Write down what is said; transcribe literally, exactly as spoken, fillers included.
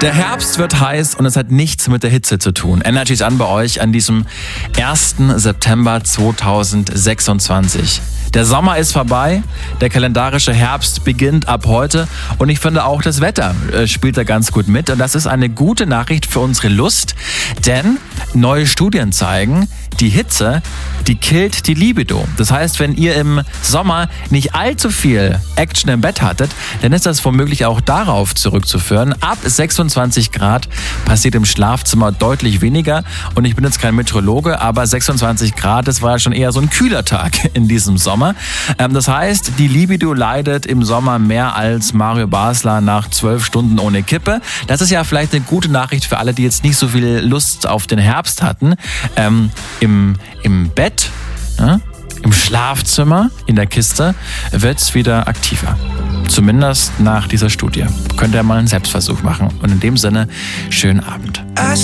Der Herbst wird heiß und es hat nichts mit der Hitze zu tun. Energy ist an bei euch an diesem ersten September zweitausendsechsundzwanzig. Der Sommer ist vorbei, der kalendarische Herbst beginnt ab heute und ich finde auch das Wetter äh, spielt da ganz gut mit. Und das ist eine gute Nachricht für unsere Lust, denn neue Studien zeigen, die Hitze, die killt die Libido. Das heißt, wenn ihr im Sommer nicht allzu viel Action im Bett hattet, dann ist das womöglich auch darauf zurückzuführen. Ab sechsundzwanzig Grad passiert im Schlafzimmer deutlich weniger. Und ich bin jetzt kein Meteorologe, aber sechsundzwanzig Grad, das war ja schon eher so ein kühler Tag in diesem Sommer. Das heißt, die Libido leidet im Sommer mehr als Mario Basler nach zwölf Stunden ohne Kippe. Das ist ja vielleicht eine gute Nachricht für alle, die jetzt nicht so viel Lust auf den Herbst hatten. Ähm, im, im Bett, ja, im Schlafzimmer, in der Kiste, wird es wieder aktiver. Zumindest nach dieser Studie. Könnt ihr mal einen Selbstversuch machen. Und in dem Sinne, schönen Abend.